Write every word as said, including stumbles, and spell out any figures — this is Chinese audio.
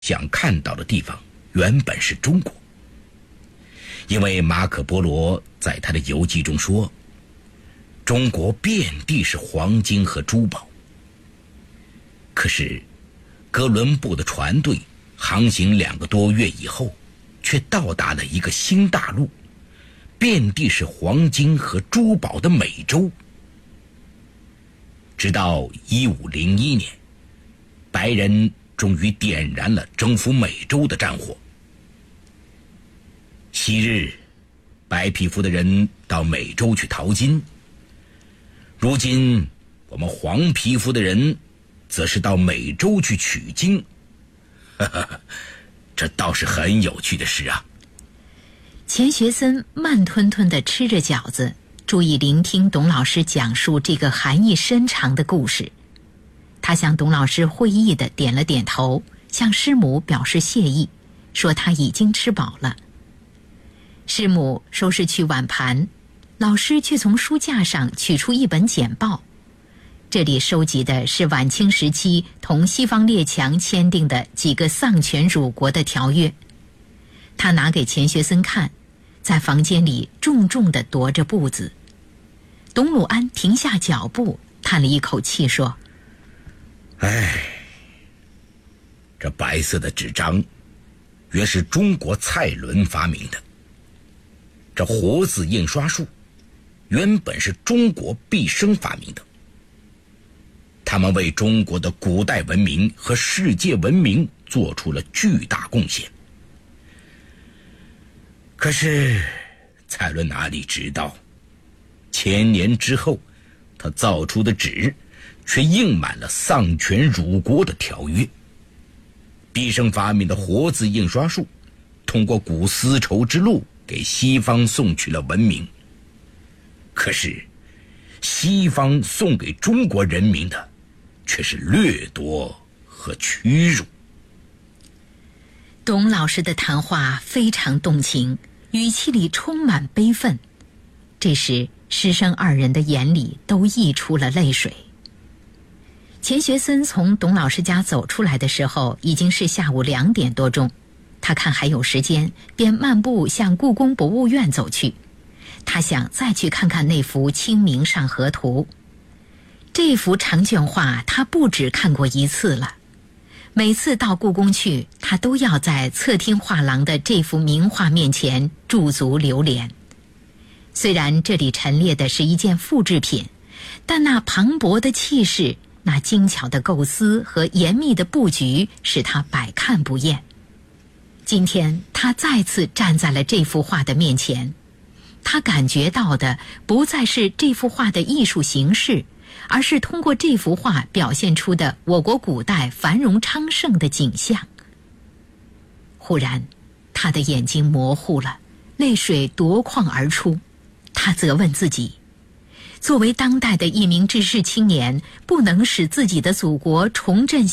想看到的地方原本是中国。因为马可波罗在他的游记中说，中国遍地是黄金和珠宝。可是哥伦布的船队航行两个多月以后，却到达了一个新大陆，遍地是黄金和珠宝的美洲。直到一五零一年，白人终于点燃了征服美洲的战火。昔日白皮肤的人到美洲去淘金，如今我们黄皮肤的人则是到美洲去取经。哈哈，这倒是很有趣的事啊。 钱学森慢吞吞地吃着饺子，注意聆听董老师讲述这个含义深长的故事。他向董老师会意地点了点头，向师母表示谢意，说他已经吃饱了。师母收拾去碗盘，老师却从书架上取出一本简报，这里收集的是晚清时期同西方列强签订的几个丧权辱国的条约。他拿给钱学森看，在房间里重重地踱着步子。董鲁安停下脚步，叹了一口气说： 唉，这白色的纸张原是中国蔡伦发明的，这活字印刷术原本是中国毕生发明的。他们为中国的古代文明和世界文明做出了巨大贡献。可是蔡伦哪里知道，千年之后他造出的纸却印满了丧权辱国的条约。毕生发明的活字印刷术通过古丝绸之路给西方送去了文明，可是西方送给中国人民的却是掠夺和屈辱。 董老师的谈话非常动情，语气里充满悲愤。这时师生二人的眼里都溢出了泪水。钱学森从董老师家走出来的时候已经是下午两点多钟，他看还有时间，便漫步向故宫博物院走去。他想再去看看那幅《清明上河图》。这幅长卷画他不止看过一次了，每次到故宫去，他都要在侧厅画廊的这幅名画面前驻足流连。虽然这里陈列的是一件复制品，但那磅礴的气势，那精巧的构思和严密的布局使他百看不厌。今天他再次站在了这幅画的面前，他感觉到的不再是这幅画的艺术形式，而是通过这幅画表现出的我国古代繁荣昌盛的景象。忽然他的眼睛模糊了，泪水夺眶而出。他责问自己，作为当代的一名知识青年，不能使自己的祖国重振